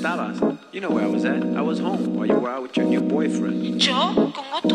estabas? You know where I was at. I was home while you were out with your new boyfriend. ¿Yo? ¿Con otro